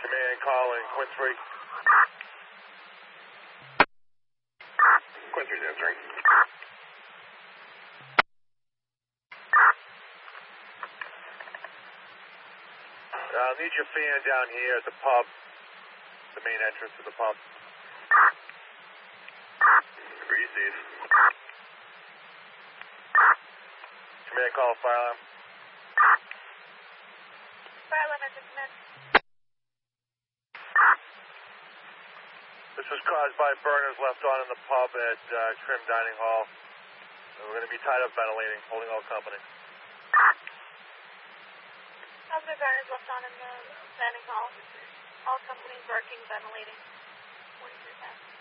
Command calling, Quinn 3. Quinn 3's answering. Need your fan down here at the pub, the main entrance to the pub. Agree, Steve. Command call, fire alarm. Fire alarm has come in. This was caused by burners left on in the pub at Trim Dining Hall. We're going to be tied up ventilating, holding all company. How's my burners left on in the dining hall? All companies working, ventilating. 43 10.